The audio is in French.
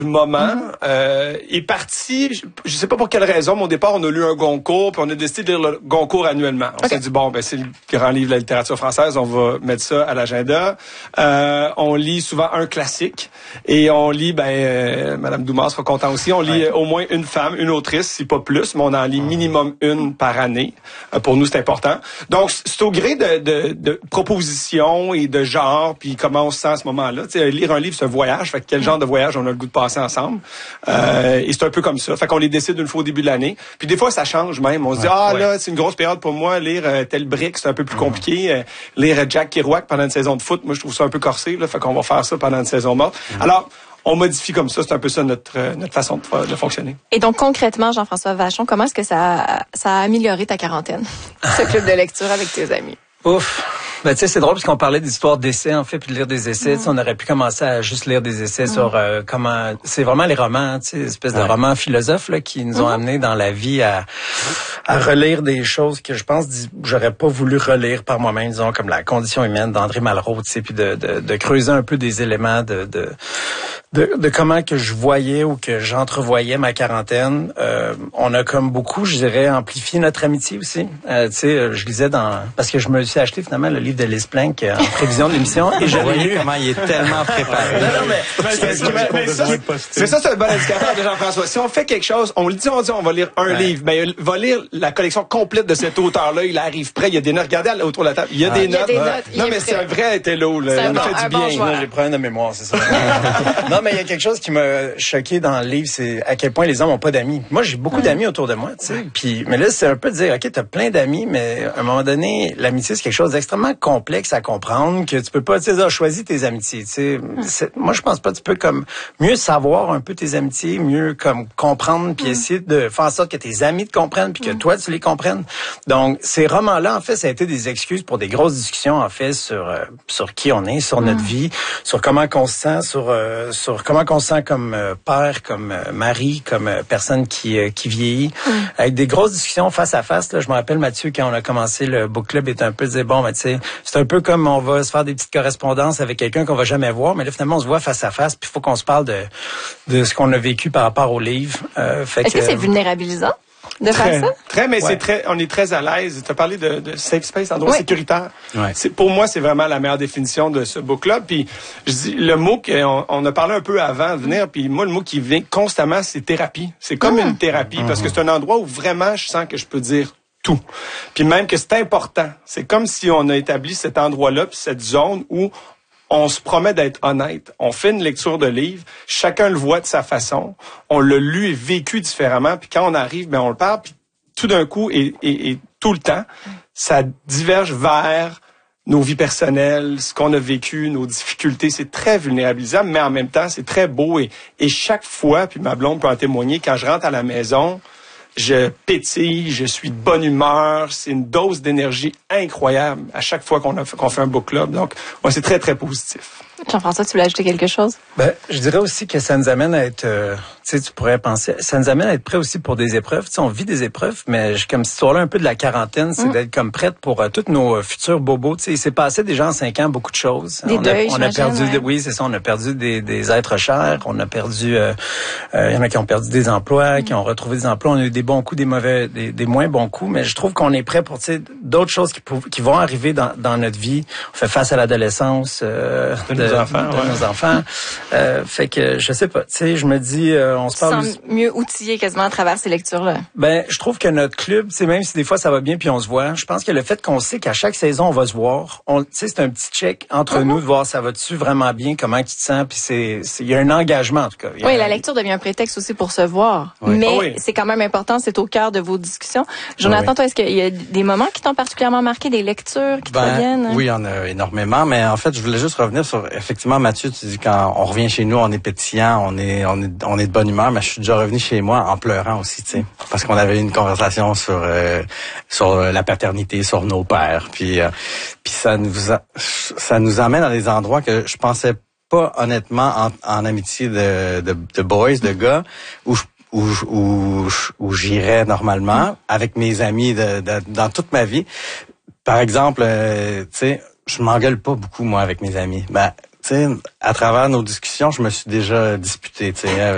moment est parti, je sais pas pour quelle raison, mais au départ, on a lu un Goncourt, puis on a décidé de lire le Goncourt annuellement. On s'est dit, bon, ben c'est le grand livre de la littérature française, on va mettre ça à l'agenda. On lit souvent un classique, et on lit, Madame Dumas sera content aussi, on lit au moins une femme, une autrice, si pas plus, mais on en lit minimum une par année. Pour nous, c'est important. Donc, c'est au gré de propositions et de genre, puis comment on se sent à ce moment-là. Tu sais, lire un livre, c'est un voyage, fait que quel genre de voyage on a le goût de passer ensemble. Et c'est un peu comme ça. Fait qu'on les décide une fois au début de l'année. Puis des fois, ça change même. On se dit, là, c'est une grosse période pour moi. Lire tel Brick, c'est un peu plus compliqué. Lire Jack Kerouac pendant une saison de foot, moi, je trouve ça un peu corsé. Fait qu'on va faire ça pendant une saison morte. Alors, on modifie comme ça. C'est un peu ça notre façon de fonctionner. Et donc, concrètement, Jean-François Vachon, comment est-ce que ça a amélioré ta quarantaine, ce club de lecture avec tes amis? Ouf! Ben, tu sais, c'est drôle parce qu'on parlait d'histoire d'essais, en fait, puis de lire des essais. On aurait pu commencer à juste lire des essais sur comment... C'est vraiment les romans, tu sais, espèce de romans philosophes là, qui nous ont amenés dans la vie à relire des choses que je pense j'aurais pas voulu relire par moi-même, disons, comme La condition humaine d'André Malraux, tu sais, puis de creuser un peu des éléments de comment que je voyais ou que j'entrevoyais ma quarantaine. On a comme beaucoup, je dirais, amplifié notre amitié aussi. Tu sais, je lisais parce que je me suis acheté finalement le livre de Liz Plank en prévision de l'émission et j'ai lu comment il est tellement préparé. C'est ça, c'est un bon indicateur de Jean-François. Si on fait quelque chose, on dit on va lire un livre, ben va lire la collection complète de cet auteur-là, il arrive prêt, il y a des notes, regardez autour de la table, il y a des notes. Non mais c'est un vrai télo là, on fait du bien. J'ai problème de mémoire, c'est ça. Non mais il y a quelque chose qui m'a choqué dans le livre, c'est à quel point les hommes ont pas d'amis. Moi, j'ai beaucoup d'amis autour de moi, tu sais. Puis mais là c'est un peu de dire OK, t'as plein d'amis mais à un moment donné, l'amitié c'est quelque chose d'extrêmement complexe à comprendre, que tu peux pas, tu sais, choisir tes amitiés, tu sais. Moi, je pense pas, tu peux comme mieux savoir un peu tes amitiés, mieux comme comprendre, puis essayer de faire en sorte que tes amis te comprennent, puis que toi, tu les comprennes. Donc, ces romans-là, en fait, ça a été des excuses pour des grosses discussions, en fait, sur qui on est, sur notre vie, sur comment qu'on se sent, sur comment qu'on se sent comme père, comme mari, comme personne qui vieillit, avec des grosses discussions face à face. Là, je me rappelle, Mathieu, quand on a commencé le book club, était un peu de dire, bon, ben, tu sais, c'est un peu comme on va se faire des petites correspondances avec quelqu'un qu'on va jamais voir, mais là, finalement, on se voit face à face, puis il faut qu'on se parle de ce qu'on a vécu par rapport au livre. Est-ce que c'est vulnérabilisant de faire ça? Mais on est très à l'aise. Tu as parlé de safe space, endroit sécuritaire. Ouais. Pour moi, c'est vraiment la meilleure définition de ce book club. Puis, je dis, le mot on a parlé un peu avant de venir, puis moi, le mot qui vient constamment, c'est thérapie. C'est comme une thérapie, parce que c'est un endroit où vraiment, je sens que je peux dire tout. Puis même que c'est important. C'est comme si on a établi cet endroit-là, puis cette zone où on se promet d'être honnête. On fait une lecture de livre, chacun le voit de sa façon, on l'a lu et vécu différemment, puis quand on arrive, ben on le parle, puis tout d'un coup, et tout le temps, ça diverge vers nos vies personnelles, ce qu'on a vécu, nos difficultés. C'est très vulnérabilisant, mais en même temps, c'est très beau. Et chaque fois, puis ma blonde peut en témoigner, quand je rentre à la maison, je pétille, je suis de bonne humeur. C'est une dose d'énergie incroyable à chaque fois qu'on fait un book club. Donc, ouais, c'est très, très positif. Jean-François, tu voulais ajouter quelque chose? Ben, je dirais aussi que ça nous amène à être, tu sais, tu pourrais penser, ça nous amène à être prêts aussi pour des épreuves. Tu sais, on vit des épreuves, mais comme cette histoire-là un peu de la quarantaine, c'est d'être comme prête pour tous nos futurs bobos. Tu sais, il s'est passé déjà en 5 ans beaucoup de choses. Des deuils, on a perdu, oui, c'est ça, on a perdu des êtres chers, on a perdu, il y en a qui ont perdu des emplois, qui ont retrouvé des emplois, on a eu des bons coups, des mauvais, des moins bons coups, mais je trouve qu'on est prêt pour, tu sais, d'autres choses qui vont arriver dans notre vie. On fait face à l'adolescence, nos enfants. Fait que je sais pas, tu sais, je me dis on se parle mieux outillé quasiment à travers ces lectures-là. Ben, je trouve que notre club, tu sais, même si des fois ça va bien puis on se voit, je pense que le fait qu'on sait qu'à chaque saison on va se voir, tu sais, c'est un petit check entre nous de voir ça va-tu vraiment bien, comment tu te sens, puis il y a un engagement en tout cas. Oui, la lecture devient un prétexte aussi pour se voir. Oui. Mais c'est quand même important, c'est au cœur de vos discussions. Jonathan, toi, est-ce qu'il y a des moments qui t'ont particulièrement marqué, des lectures qui te reviennent? Oui, il y en a énormément, mais en fait, je voulais juste revenir sur effectivement Mathieu, tu dis quand on revient chez nous, on est pétillant, on est de bonne humeur, mais je suis déjà revenu chez moi en pleurant aussi, tu sais, parce qu'on avait eu une conversation sur la paternité, sur nos pères, puis ça nous amène dans des endroits que je pensais pas honnêtement en amitié de boys, de gars, où j'irais normalement avec mes amis dans toute ma vie. Par exemple, tu sais, je m'engueule pas beaucoup moi avec mes amis. Ben, tu sais, à travers nos discussions, je me suis déjà disputé, tu sais,